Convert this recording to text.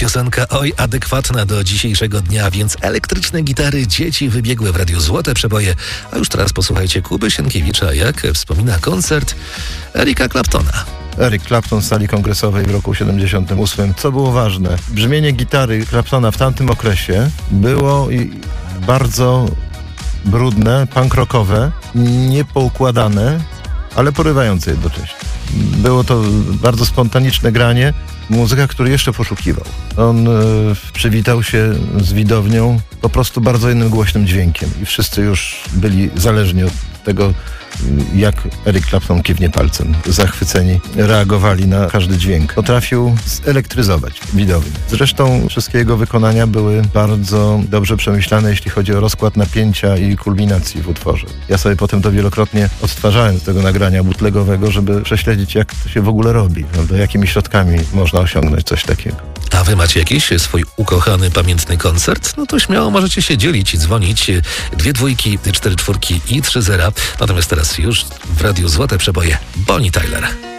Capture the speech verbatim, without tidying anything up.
piosenka oj adekwatna do dzisiejszego dnia, więc elektryczne gitary dzieci wybiegły w Radiu Złote Przeboje. A już teraz posłuchajcie Kuby Sienkiewicza, jak wspomina koncert Erika Claptona. Eric Clapton w sali kongresowej w roku siedemdziesiątym ósmym. Co było ważne? Brzmienie gitary Claptona w tamtym okresie było bardzo brudne, punk rockowe, niepoukładane, ale porywające jednocześnie. Było to bardzo spontaniczne granie, muzyka, który jeszcze poszukiwał. On e, przywitał się z widownią po prostu bardzo jednym głośnym dźwiękiem i wszyscy już byli zależni od tego, jak Eric Clapton kiwnie palcem. Zachwyceni reagowali na każdy dźwięk. Potrafił zelektryzować widownię. Zresztą wszystkie jego wykonania były bardzo dobrze przemyślane, jeśli chodzi o rozkład napięcia i kulminacji w utworze. Ja sobie potem to wielokrotnie odtwarzałem z tego nagrania bootlegowego, żeby prześledzić, jak to się w ogóle robi, prawda? Jakimi środkami można osiągnąć coś takiego. A wy macie jakiś swój ukochany, pamiętny koncert? No to śmiało możecie się dzielić i dzwonić. Dwie dwójki, cztery czwórki i trzy zera. Natomiast teraz już w Radiu Złote Przeboje Bonnie Tyler.